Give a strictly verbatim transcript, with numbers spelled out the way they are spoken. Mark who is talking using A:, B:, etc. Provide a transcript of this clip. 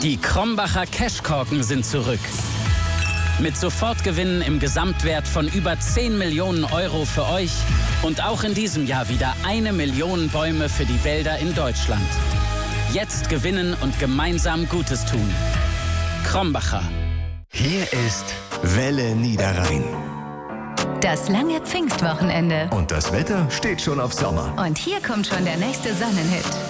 A: Die Krombacher Cashkorken sind zurück. Mit Sofortgewinnen im Gesamtwert von über zehn Millionen Euro für euch und auch in diesem Jahr wieder eine Million Bäume für die Wälder in Deutschland. Jetzt gewinnen und gemeinsam Gutes tun. Krombacher.
B: Hier ist Welle Niederrhein.
C: Das lange Pfingstwochenende.
B: Und das Wetter steht schon auf Sommer.
C: Und hier kommt schon der nächste Sonnenhit.